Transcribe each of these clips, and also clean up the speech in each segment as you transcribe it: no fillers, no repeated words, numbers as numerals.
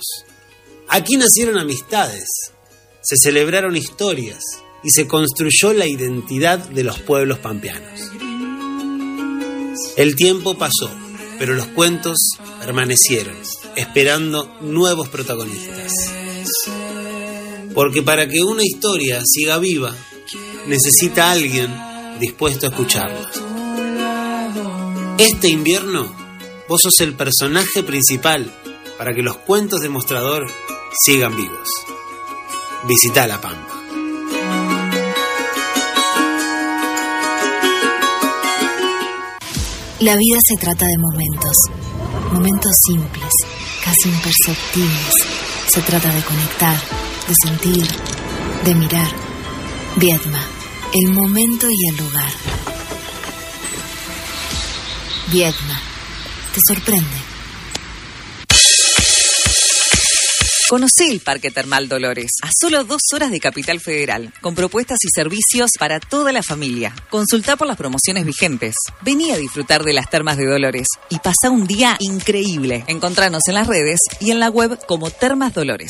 Aquí nacieron amistades, se celebraron historias y se construyó la identidad de los pueblos pampeanos. El tiempo pasó, pero los cuentos permanecieron, esperando nuevos protagonistas. Porque para que una historia siga viva, necesita alguien dispuesto a escucharla. Este invierno, vos sos el personaje principal para que los cuentos de Mostrador sigan vivos. Visita La Pampa. La vida se trata de momentos simples, casi imperceptibles. Se trata de conectar, de sentir, de mirar. Viedma, el momento y el lugar. Viedma, te sorprende. Conocé el Parque Termal Dolores, a solo 2 horas de Capital Federal, con propuestas y servicios para toda la familia. Consultá por las promociones vigentes. Vení a disfrutar de las termas de Dolores y pasá un día increíble. Encontranos en las redes y en la web como Termas Dolores.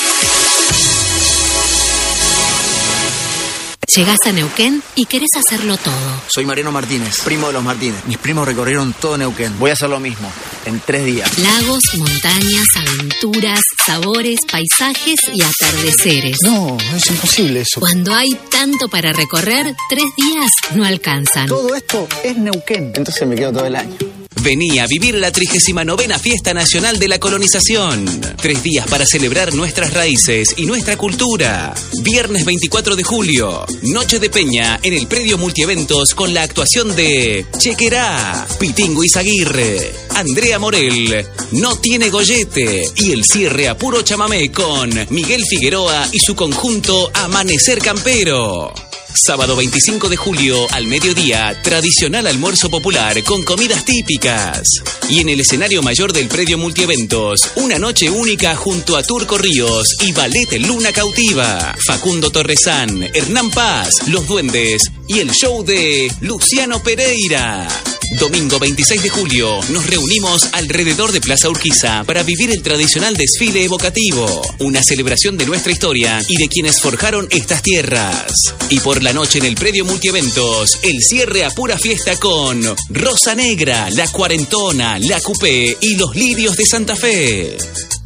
Llegás a Neuquén y querés hacerlo todo. Soy Mariano Martínez, primo de los Martínez. Mis primos recorrieron todo Neuquén. Voy a hacer lo mismo, en 3 días. Lagos, montañas, aventuras, sabores, paisajes y atardeceres. No es imposible eso. Cuando hay tanto para recorrer, 3 días no alcanzan. Todo esto es Neuquén. Entonces me quedo todo el año. Vení a vivir la 39ª Fiesta Nacional de la Colonización. 3 días para celebrar nuestras raíces y nuestra cultura. Viernes 24 de julio, Noche de Peña en el predio multieventos con la actuación de Chequerá, Pitingo Izaguirre, Andrea Morel, No Tiene Gollete y el cierre a puro chamamé con Miguel Figueroa y su conjunto Amanecer Campero. Sábado 25 de julio al mediodía, tradicional almuerzo popular con comidas típicas. Y en el escenario mayor del predio multieventos, una noche única junto a Turco Ríos y Ballet Luna Cautiva, Facundo Torresán, Hernán Paz, Los Duendes y el show de Luciano Pereira. Domingo 26 de julio nos reunimos alrededor de Plaza Urquiza para vivir el tradicional desfile evocativo, una celebración de nuestra historia y de quienes forjaron estas tierras. Y por la noche en el predio multieventos, el cierre a pura fiesta con Rosa Negra, La Cuarentona, La Coupé y Los Lirios de Santa Fe.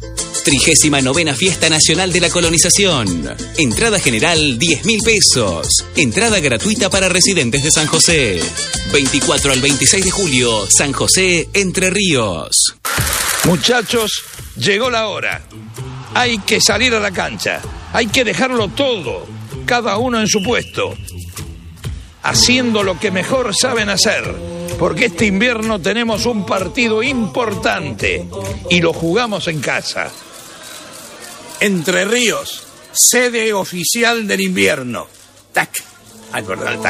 39ª Fiesta Nacional de la Colonización. Entrada general 10.000 pesos. Entrada gratuita para residentes de San José. 24 al 26 de julio, San José, Entre Ríos. Muchachos, llegó la hora. Hay que salir a la cancha. Hay que dejarlo todo, cada uno en su puesto, haciendo lo que mejor saben hacer. Porque este invierno tenemos un partido importante y lo jugamos en casa. Entre Ríos, sede oficial del invierno. TAC. Acordar el TAC.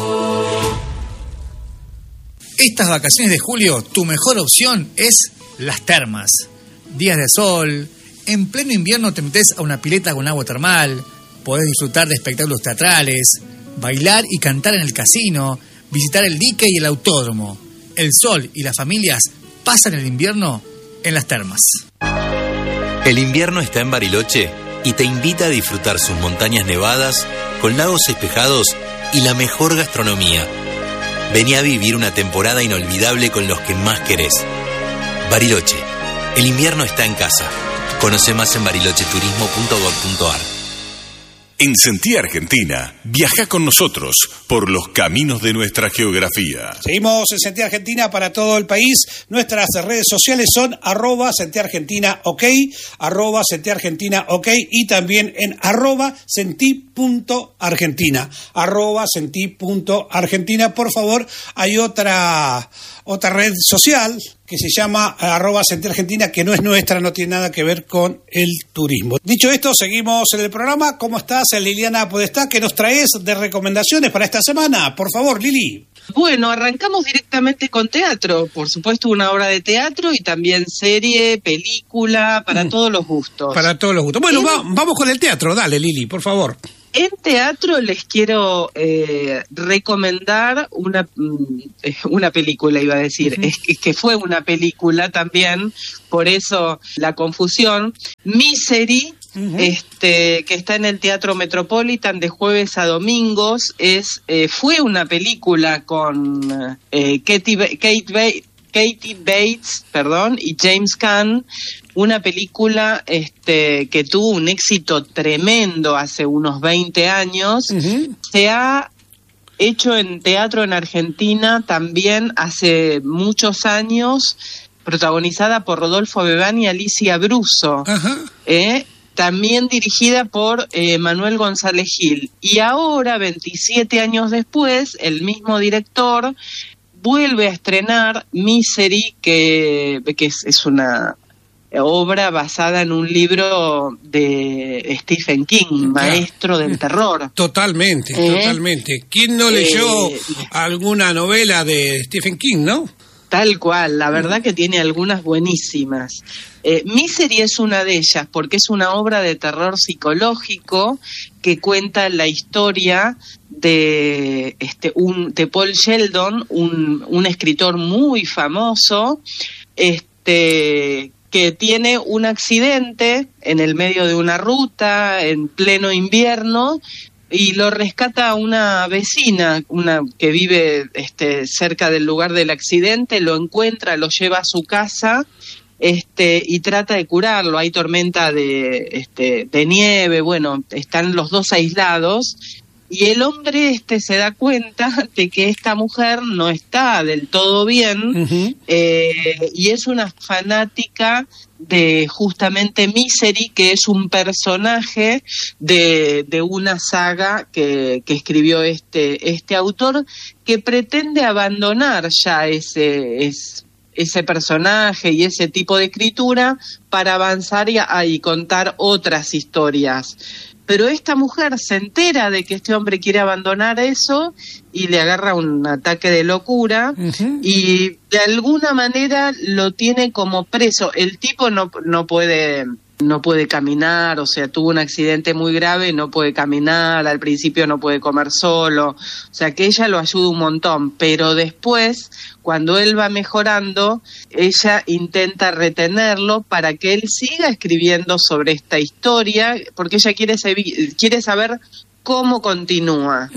Estas vacaciones de julio, tu mejor opción es las termas. Días de sol, en pleno invierno te metes a una pileta con agua termal, podés disfrutar de espectáculos teatrales, bailar y cantar en el casino, visitar el dique y el autódromo. El sol y las familias pasan el invierno en las termas. El invierno está en Bariloche y te invita a disfrutar sus montañas nevadas con lagos espejados y la mejor gastronomía. Vení a vivir una temporada inolvidable con los que más querés. Bariloche, el invierno está en casa. Conoce más en barilocheturismo.gov.ar. En Sentí Argentina, viaja con nosotros por los caminos de nuestra geografía. Seguimos en Sentí Argentina para todo el país. Nuestras redes sociales son @SentiArgentinaOK, @SentiArgentinaOK y también en @sentí.argentina, @sentí.argentina. Por favor, hay otra red social que se llama @SentiArgentina, que no es nuestra, no tiene nada que ver con el turismo. Dicho esto, seguimos en el programa. ¿Cómo estás, Liliana Podestá? ¿Qué nos traes de recomendaciones para esta semana? Por favor, Lili. Bueno, arrancamos directamente con teatro. Por supuesto, una obra de teatro y también serie, película, para todos los gustos. Para todos los gustos. Bueno, vamos con el teatro. Dale, Lili, por favor. En teatro les quiero recomendar una película, iba a decir, es que fue una película también, por eso la confusión, Misery, que está en el Teatro Metropolitan de jueves a domingos, fue una película con Katie Bates, y James Caan, una película que tuvo un éxito tremendo hace unos 20 años. Se ha hecho en teatro en Argentina también hace muchos años, protagonizada por Rodolfo Bebán y Alicia Bruso. También dirigida por Manuel González Gil. Y ahora, 27 años después, el mismo director vuelve a estrenar Misery, que es una obra basada en un libro de Stephen King, maestro del terror. Totalmente. ¿Quién no leyó alguna novela de Stephen King, no? Tal cual, la verdad que tiene algunas buenísimas. Misery es una de ellas, porque es una obra de terror psicológico que cuenta la historia de Paul Sheldon, un escritor muy famoso, que tiene un accidente en el medio de una ruta, en pleno invierno, y lo rescata una vecina, una que vive cerca del lugar del accidente, lo encuentra, lo lleva a su casa, y trata de curarlo. Hay tormenta de nieve, bueno, están los dos aislados, y el hombre se da cuenta de que esta mujer no está del todo bien, y es una fanática de justamente Misery, que es un personaje de una saga que escribió este autor, que pretende abandonar ya ese personaje y ese tipo de escritura para avanzar y contar otras historias. Pero esta mujer se entera de que este hombre quiere abandonar eso y le agarra un ataque de locura, y de alguna manera lo tiene como preso. El tipo no puede caminar, o sea, tuvo un accidente muy grave, no puede caminar, al principio no puede comer solo, o sea que ella lo ayuda un montón, pero después, cuando él va mejorando, ella intenta retenerlo para que él siga escribiendo sobre esta historia, porque ella quiere saber cómo continúa.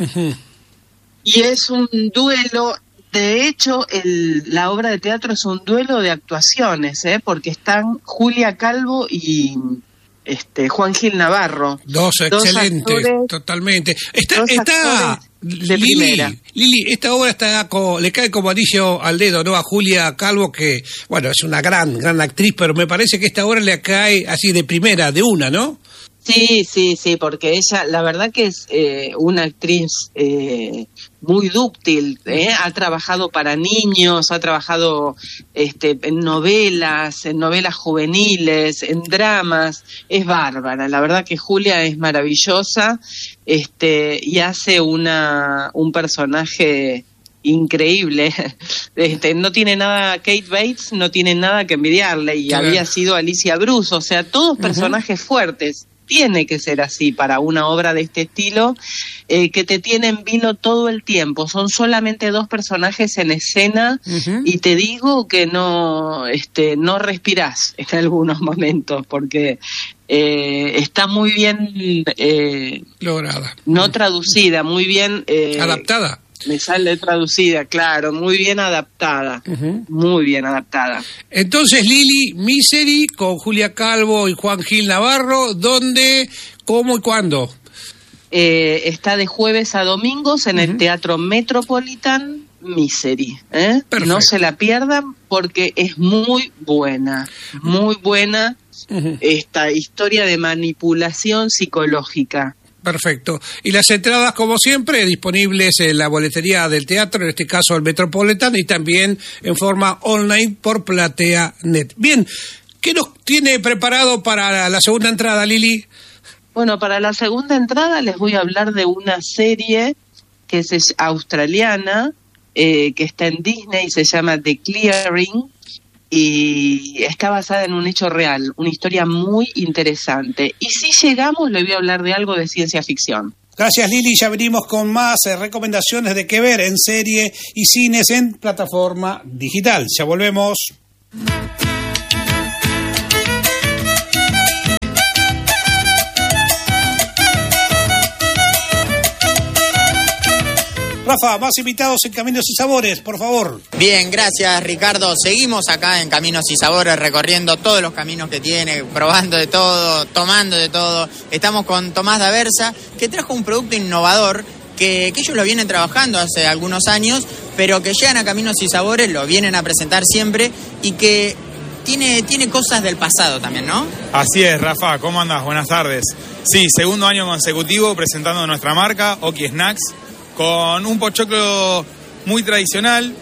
Y es un duelo. De hecho, la obra de teatro es un duelo de actuaciones, porque están Julia Calvo y Juan Gil Navarro. Dos excelentes, actores, totalmente. Está Lili, esta obra le cae como anillo al dedo, ¿no? A Julia Calvo, que, bueno, es una gran actriz, pero me parece que esta obra le cae así de primera, de una, ¿no? Sí, porque ella, la verdad que es una actriz muy dúctil, ha trabajado para niños, ha trabajado en novelas juveniles, en dramas, es bárbara, la verdad que Julia es maravillosa, y hace un personaje increíble. No tiene nada, Kate Bates no tiene nada que envidiarle, y había sido Alicia Bruso, o sea, todos personajes fuertes. Tiene que ser así para una obra de este estilo, que te tiene en vilo todo el tiempo. Son solamente dos personajes en escena, y te digo que no respirás en algunos momentos, porque está muy bien lograda, no traducida, muy bien adaptada. Me sale traducida, claro, muy bien adaptada, muy bien adaptada. Entonces, Lili, Misery con Julia Calvo y Juan Gil Navarro, ¿dónde, cómo y cuándo? Está de jueves a domingos en el Teatro Metropolitan, Misery. No se la pierdan porque es muy buena esta historia de manipulación psicológica. Perfecto. Y las entradas, como siempre, disponibles en la boletería del teatro, en este caso el Metropolitan, y también en forma online por PlateaNet. Bien, ¿qué nos tiene preparado para la segunda entrada, Lili? Bueno, para la segunda entrada les voy a hablar de una serie que es australiana, que está en Disney y se llama The Clearing, y está basada en un hecho real, una historia muy interesante. Y si llegamos, le voy a hablar de algo de ciencia ficción. Gracias, Lili. Ya venimos con más recomendaciones de qué ver en serie y cines en plataforma digital. Ya volvemos. Rafa, más invitados en Caminos y Sabores, por favor. Bien, gracias Ricardo. Seguimos acá en Caminos y Sabores recorriendo todos los caminos que tiene, probando de todo, tomando de todo. Estamos con Tomás D'Aversa, que trajo un producto innovador que ellos lo vienen trabajando hace algunos años, pero que llegan a Caminos y Sabores, lo vienen a presentar siempre y que tiene cosas del pasado también, ¿no? Así es, Rafa, ¿cómo andas? Buenas tardes. Sí, segundo año consecutivo presentando nuestra marca, Oki Snacks, con un pochoclo muy tradicional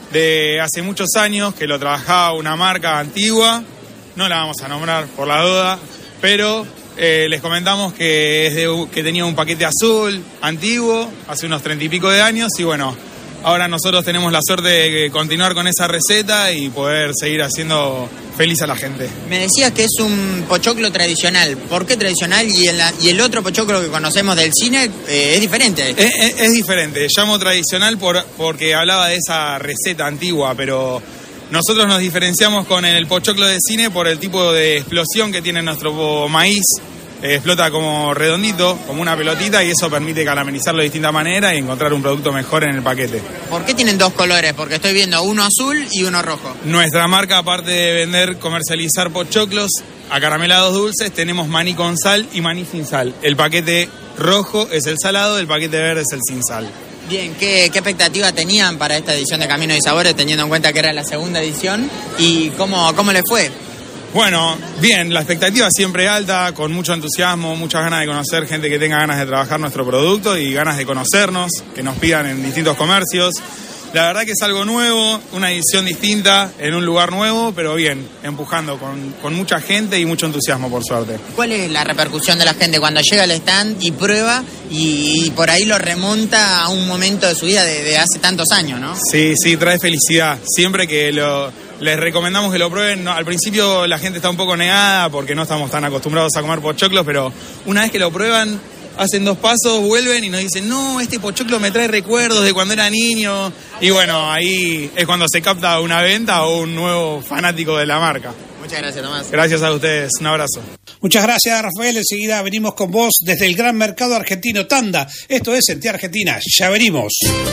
de hace muchos años, que lo trabajaba una marca antigua, no la vamos a nombrar por la duda, pero les comentamos que tenía un paquete azul antiguo, hace unos 30 y pico de años, y bueno, ahora nosotros tenemos la suerte de continuar con esa receta y poder seguir haciendo feliz a la gente. Me decías que es un pochoclo tradicional. ¿Por qué tradicional? Y el otro pochoclo que conocemos del cine es diferente. Es diferente. Llamo tradicional porque hablaba de esa receta antigua, pero nosotros nos diferenciamos con el pochoclo de cine por el tipo de explosión que tiene nuestro maíz. Explota como redondito, como una pelotita, y eso permite caramelizarlo de distinta manera y encontrar un producto mejor en el paquete. ¿Por qué tienen dos colores? Porque estoy viendo uno azul y uno rojo. Nuestra marca, aparte de comercializar pochoclos acaramelados dulces, tenemos maní con sal y maní sin sal. El paquete rojo es el salado, el paquete verde es el sin sal. Bien, ¿qué expectativa tenían para esta edición de Caminos y Sabores, teniendo en cuenta que era la segunda edición? ¿Y cómo le fue? Bueno, bien, la expectativa siempre alta, con mucho entusiasmo, muchas ganas de conocer gente que tenga ganas de trabajar nuestro producto y ganas de conocernos, que nos pidan en distintos comercios. La verdad que es algo nuevo, una edición distinta, en un lugar nuevo, pero bien, empujando con mucha gente y mucho entusiasmo, por suerte. ¿Cuál es la repercusión de la gente cuando llega al stand y prueba y por ahí lo remonta a un momento de su vida de hace tantos años, ¿no? Sí, trae felicidad. Siempre que les recomendamos que lo prueben. Al principio la gente está un poco negada porque no estamos tan acostumbrados a comer pochoclos, pero una vez que lo prueban, hacen dos pasos, vuelven y nos dicen, no, este pochoclo me trae recuerdos de cuando era niño. Y bueno, ahí es cuando se capta una venta o un nuevo fanático de la marca. Muchas gracias, Tomás. Gracias a ustedes, un abrazo. Muchas gracias, Rafael. Enseguida venimos con vos desde el gran mercado argentino Tanda. Esto es Sentí Argentina, ya venimos.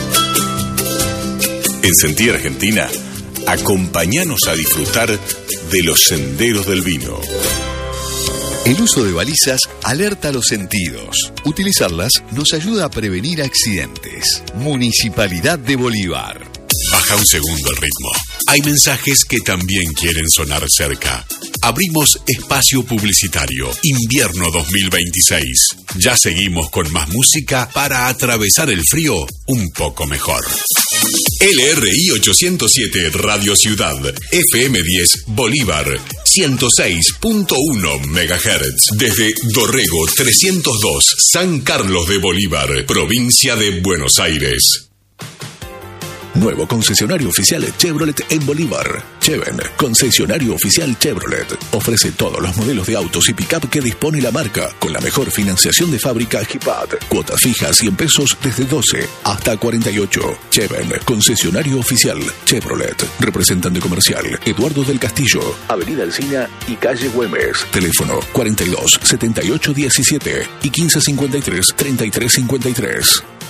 En Sentí Argentina, acompáñanos a disfrutar de los senderos del vino. El uso de balizas alerta los sentidos. Utilizarlas nos ayuda a prevenir accidentes. Municipalidad de Bolívar. Baja un segundo el ritmo. Hay mensajes que también quieren sonar cerca. Abrimos espacio publicitario. Invierno 2026. Ya seguimos con más música para atravesar el frío un poco mejor. LRI 807 Radio Ciudad, FM 10 Bolívar, 106.1 MHz. Desde Dorrego 302, San Carlos de Bolívar, provincia de Buenos Aires. Nuevo concesionario oficial Chevrolet en Bolívar. Cheven, concesionario oficial Chevrolet. Ofrece todos los modelos de autos y pick-up que dispone la marca, con la mejor financiación de fábrica HIPAD. Cuotas fijas 100 pesos desde 12 hasta 48. Cheven, concesionario oficial Chevrolet. Representante comercial Eduardo del Castillo, Avenida Alsina y calle Güemes. Teléfono 42 78 17 y 15 53 33 53.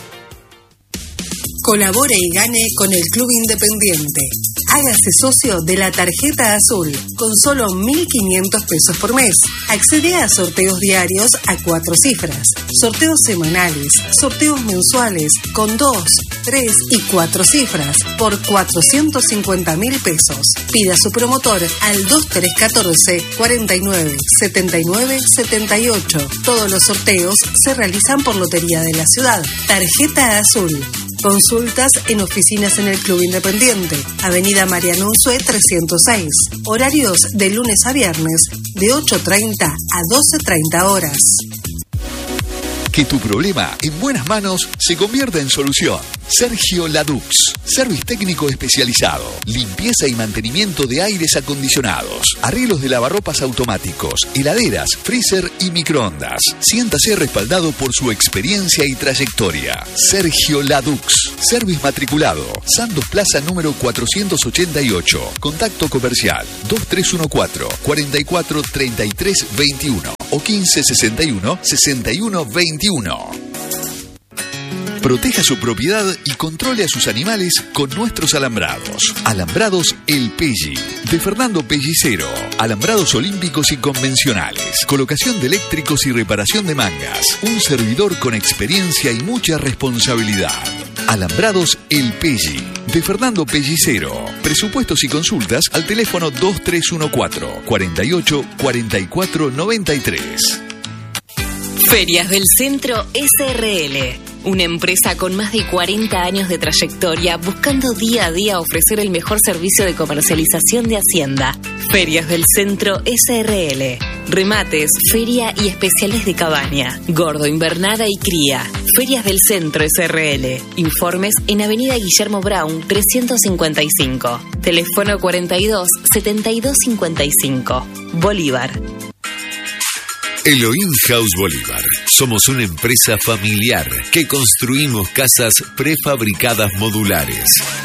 Colabore y gane con el Club Independiente. Hágase socio de la Tarjeta Azul con solo 1.500 pesos por mes. Accede a sorteos diarios a 4 cifras, sorteos semanales, sorteos mensuales con 2, 3 y 4 cifras por 450.000 pesos. Pida a su promotor al 2314 49 79 78. Todos los sorteos se realizan por Lotería de la Ciudad. Tarjeta Azul. Consultas en oficinas en el Club Independiente, Avenida Mariano Unzué 306. Horarios de lunes a viernes, de 8:30 a 12:30 horas. Que tu problema en buenas manos se convierta en solución. Sergio Ladux, service técnico especializado, limpieza y mantenimiento de aires acondicionados, arreglos de lavarropas automáticos, heladeras, freezer y microondas. Siéntase respaldado por su experiencia y trayectoria. Sergio Ladux, service matriculado, Santos Plaza número 488. Contacto comercial 2314 44 33 21 o 1561 61 21. Proteja su propiedad y controle a sus animales con nuestros alambrados. Alambrados El Pelli, de Fernando Pellicero. Alambrados olímpicos y convencionales. Colocación de eléctricos y reparación de mangas. Un servidor con experiencia y mucha responsabilidad. Alambrados El Pelli, de Fernando Pellicero. Presupuestos y consultas al teléfono 2314 48 44 93. Ferias del Centro SRL. Una empresa con más de 40 años de trayectoria buscando día a día ofrecer el mejor servicio de comercialización de Hacienda. Ferias del Centro SRL. Remates, feria y especiales de cabaña. Gordo, invernada y cría. Ferias del Centro SRL. Informes en Avenida Guillermo Brown 355. Teléfono 42 72 55. Bolívar. Elohim House Bolívar. Somos una empresa familiar que construimos casas prefabricadas modulares.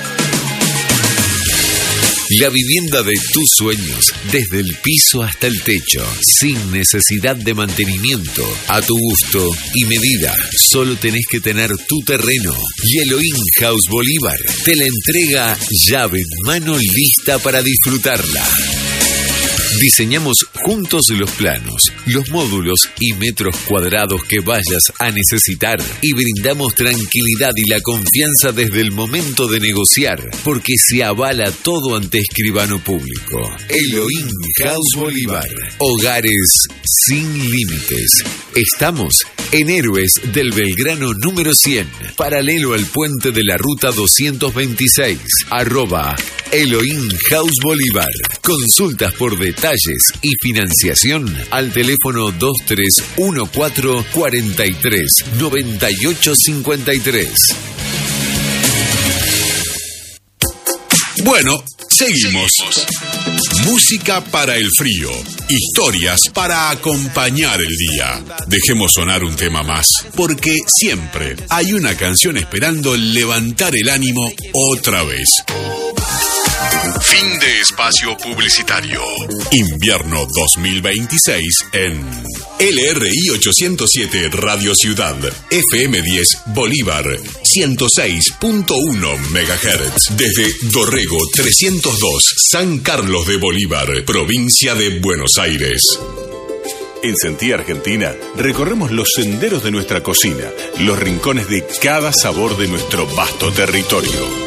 La vivienda de tus sueños, desde el piso hasta el techo, sin necesidad de mantenimiento, a tu gusto y medida. Solo tenés que tener tu terreno. Y Elohim House Bolívar te la entrega llave en mano, lista para disfrutarla. Diseñamos juntos los planos, los módulos y metros cuadrados que vayas a necesitar y brindamos tranquilidad y la confianza desde el momento de negociar, porque se avala todo ante escribano público. Elohim House Bolívar. Hogares sin límites. Estamos en Héroes del Belgrano número 100, paralelo al puente de la ruta 226, @Elohim House Bolívar. Consultas por detalles y financiación al teléfono 2314 43 98 53. Bueno, seguimos. Música para el frío. Historias para acompañar el día. Dejemos sonar un tema más, porque siempre hay una canción esperando levantar el ánimo otra vez. Fin de espacio publicitario. Invierno 2026 en LRI 807 Radio Ciudad, FM 10 Bolívar, 106.1 MHz. Desde Dorrego 302, San Carlos de Bolívar, provincia de Buenos Aires. En Sentí Argentina recorremos los senderos de nuestra cocina, los rincones de cada sabor de nuestro vasto territorio.